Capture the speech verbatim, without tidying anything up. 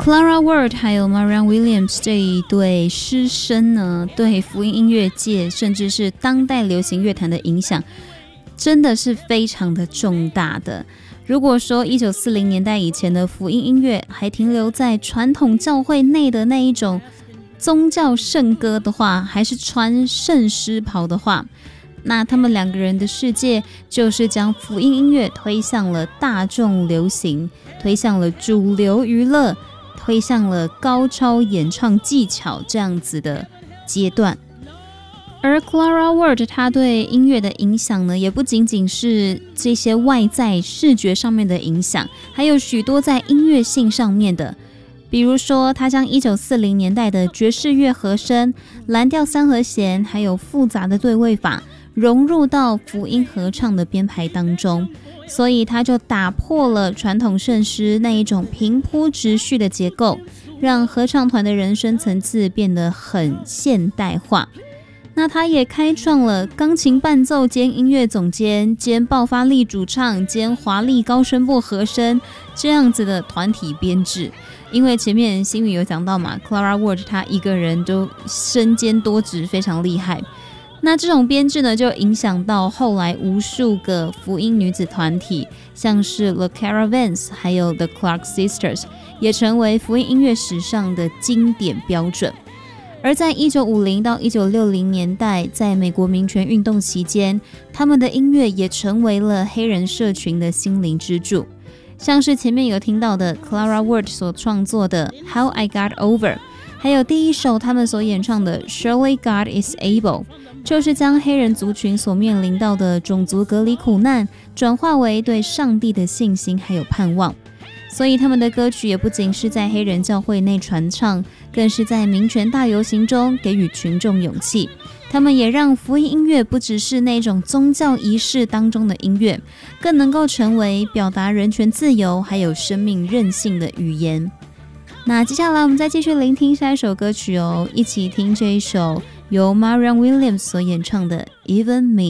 Clara Ward 还有 Marianne Williams 这一对师生呢，对福音音乐界甚至是当代流行乐坛的影响真的是非常的重大的。如果说一九四零年代以前的福音音乐还停留在传统教会内的那一种宗教圣歌的话，还是穿圣诗袍的话，那他们两个人的世界就是将福音音乐推向了大众流行，推向了主流娱乐，推向了高超演唱技巧这样子的阶段。而 Clara Ward 她对音乐的影响呢，也不仅仅是这些外在视觉上面的影响，还有许多在音乐性上面的。比如说，她将一九四零年代的爵士乐和声、蓝调三和弦，还有复杂的对位法融入到福音合唱的编排当中，所以她就打破了传统圣诗那一种平铺直叙的结构，让合唱团的人声层次变得很现代化。那他也开创了钢琴伴奏兼音乐总监兼爆发力主唱兼华丽高声部和声这样子的团体编制。因为前面新宇有讲到嘛， Clara Ward 他一个人都身兼多职，非常厉害。那这种编制呢，就影响到后来无数个福音女子团体，像是 The Caravans 还有 The Clark Sisters， 也成为福音音乐史上的经典标准。而在一九五零到一九六零年代，在美国民权运动期间，他们的音乐也成为了黑人社群的心灵支柱。像是前面有听到的 Clara Ward 所创作的 How I Got Over， 还有第一首他们所演唱的 Surely God is Able， 就是将黑人族群所面临到的种族隔离苦难转化为对上帝的信心还有盼望。所以他们的歌曲也不仅是在黑人教会内传唱，更是在民权大游行中给予群众勇气。他们也让福音音乐不只是那种宗教仪式当中的音乐，更能够成为表达人权自由还有生命韧性的语言。那接下来我们再继续聆听下一首歌曲哦，一起听这一首由 Marianne Williams 所演唱的 Even Me。